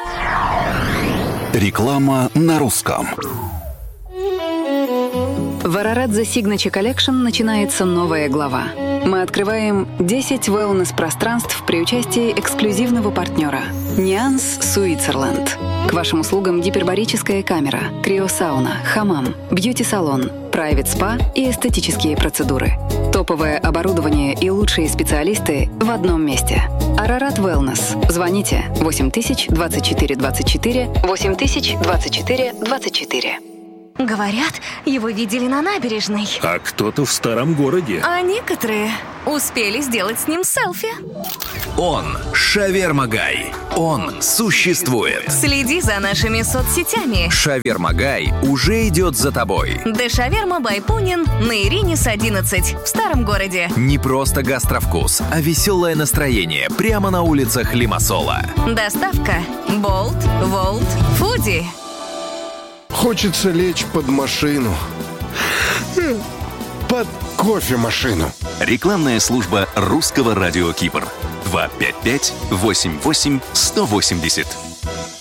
Реклама на русском. В Ararat The Signature Collection начинается новая глава. Мы открываем 10 wellness-пространств при участии эксклюзивного партнера Nuance Switzerland. К вашим услугам гипербарическая камера, криосауна, хамам, бьюти-салон, private spa и эстетические процедуры. Топовое оборудование и лучшие специалисты в одном месте. Ararat Wellness. Звоните 8000 24 24 8000 24 24. Говорят, его видели на набережной. А кто-то в старом городе. А некоторые успели сделать с ним селфи. Он Шаверма Гай. Он существует. Следи за нашими соцсетями. Шаверма Гай уже идет за тобой. Де Шаверма бай Пунин на Иринис 11 в старом городе. Не просто гастровкус, а веселое настроение прямо на улицах Лимассола. Доставка Болт, Волт, Фуди. Хочется лечь под машину. Под кофемашину. Рекламная служба русского радио Кипр. 255-88-180.